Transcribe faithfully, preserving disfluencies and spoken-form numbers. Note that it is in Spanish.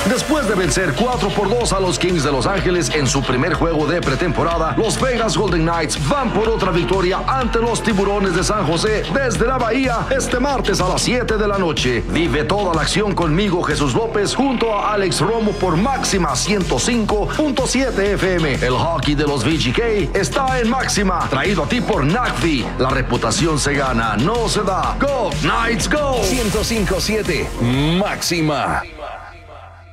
Después de vencer cuatro por dos a los Kings de Los Ángeles en su primer juego de pretemporada, los Vegas Golden Knights van por otra victoria ante los Tiburones de San José desde la Bahía este martes a las siete de la noche. Vive toda la acción conmigo, Jesús López, junto a Alex Romo por Máxima ciento cinco punto siete F M. El hockey de los V G K está en Máxima, traído a ti por N A C V I. La reputación se gana, no se da. Go Knights, go. ciento cinco punto siete Máxima.